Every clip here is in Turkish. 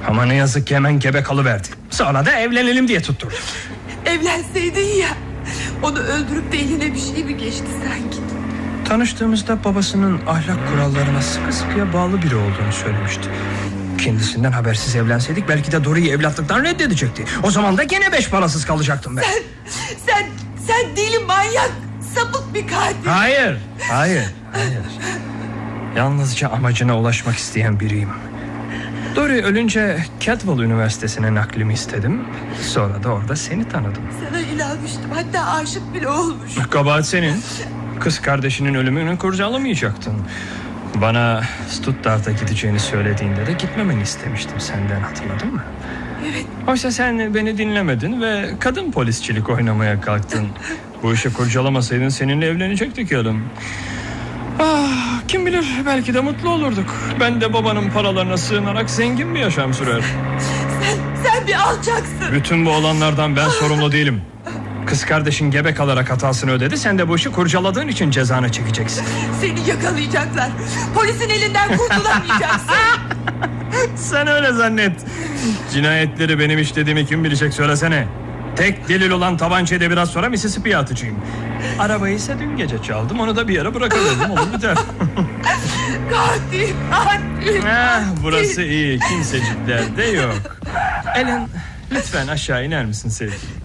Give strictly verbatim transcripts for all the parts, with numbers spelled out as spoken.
Ama ne yazık ki hemen gebe kalıverdi. Sonra da evlenelim diye tutturdu. Evlenseydin ya. Onu öldürüp de eline bir şey mi geçti sanki? Tanıştığımızda babasının ahlak kurallarına sıkı sıkıya bağlı biri olduğunu söylemişti. Kendisinden habersiz evlenseydik belki de Dory'yi evlatlıktan reddedecekti. O zaman da gene beş parasız kalacaktım ben. Sen, sen, sen deli, manyak, sapık bir katil. Hayır, hayır, hayır. Yalnızca amacına ulaşmak isteyen biriyim. Dory ölünce Cadwell Üniversitesi'ne naklimi istedim. Sonra da orada seni tanıdım. Sana inanmıştım, hatta aşık bile olmuş. Kabahat senin. Kız kardeşinin ölümünü kurcalamayacaktın. Bana Stuttgart'a gideceğini söylediğinde de gitmemeni istemiştim senden, hatırladın mı? Evet. Oysa sen beni dinlemedin ve kadın polisçilik oynamaya kalktın. Bu işi kurcalamasaydın seninle evlenecektik yarın. Ah, kim bilir, belki de mutlu olurduk. Ben de babanın paralarına sığınarak zengin bir yaşam sürer. Sen, sen bir alçaksın. Bütün bu olanlardan ben sorumlu değilim. Kız kardeşin gebe kalarak hatasını ödedi. Sen de bu işi kurcaladığın için cezanı çekeceksin. Seni yakalayacaklar. Polisin elinden kurtulamayacaksın. Sen öyle zannet. Cinayetleri benim işlediğimi kim bilecek, söylesene. Tek delil olan tabancayı da biraz sonra Mississippi'ye atacağım. Arabayı ise dün gece çaldım. Onu da bir yere bırakamadım. Olur biter. Katil, katil. Ah, burası iyi. Kimsecikler de yok. Ellen, lütfen aşağı iner misin sevgilim?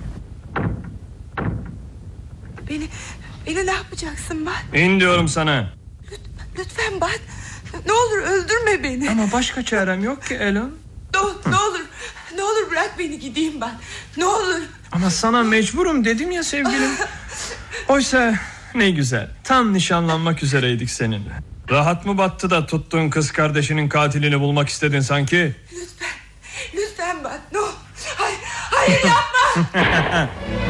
Beni, beni ne yapacaksın ben? İn diyorum sana. Lütfen, lütfen ben. Ne olur öldürme beni. Ama başka çarem yok ki Ellen. Ne, ne olur, ne olur bırak beni gideyim ben. Ne olur. Ama sana mecburum dedim ya sevgilim. Oysa ne güzel. Tam nişanlanmak üzereydik seninle. Rahat mı battı da tuttuğun kız kardeşinin katilini bulmak istedin sanki? Lütfen, lütfen bak. Ne olur. Hayır, hayır yapma.